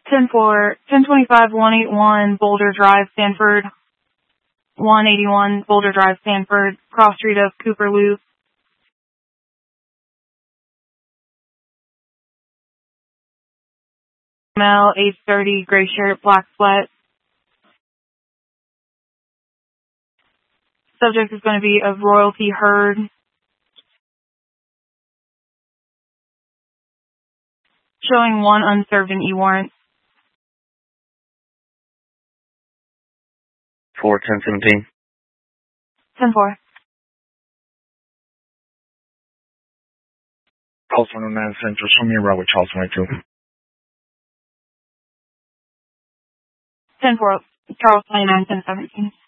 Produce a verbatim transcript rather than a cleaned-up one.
ten four, ten twenty-five, one eighty-one, Boulder Drive, Sanford. one eighty-one, Boulder Drive, Sanford, cross street of Cooper Loop. Male, age thirty, gray shirt, black sweat. Subject is going to be of Royalty Herd. Showing one unserved and e-warrant. four ten seventeen. ten four. Charles one oh nine Central, show me a route with Charles twenty-two. ten four, Charles twenty-nine, ten seventeen.